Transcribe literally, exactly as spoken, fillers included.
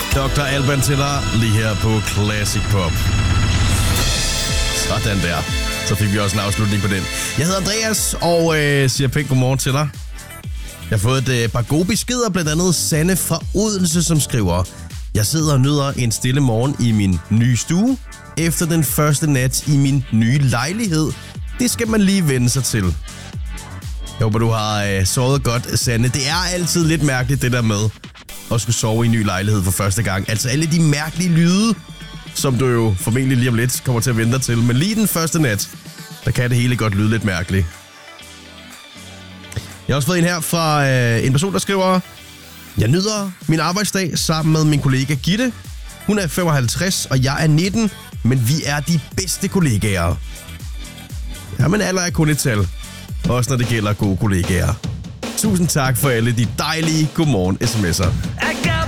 doktor Alban til dig lige her på Classic Pop. Sådan der. Så fik vi også en afslutning på den. Jeg hedder Andreas, og øh, siger pænt godmorgen til dig. Jeg har fået et øh, par gode beskeder, blandt andet Sanne fra Odense, som skriver: Jeg sidder og nyder en stille morgen i min nye stue, efter den første nat i min nye lejlighed. Det skal man lige vende sig til. Jeg håber, du har øh, sovet godt, Sanne. Det er altid lidt mærkeligt, det der med at skulle sove i en ny lejlighed for første gang. Altså alle de mærkelige lyde, som du jo formentlig lige om lidt kommer til at vente dig til. Men lige den første nat, der kan det hele godt lyde lidt mærkeligt. Jeg har også fået en her fra øh, en person, der skriver: Jeg nyder min arbejdsdag sammen med min kollega Gitte. Hun er femoghalvtreds, og jeg er nitten, men vi er de bedste kollegaer. Jamen, alder er kun et tal. Også når det gælder gode kollegaer. Tusind tak for alle de dejlige godmorgen sms'er.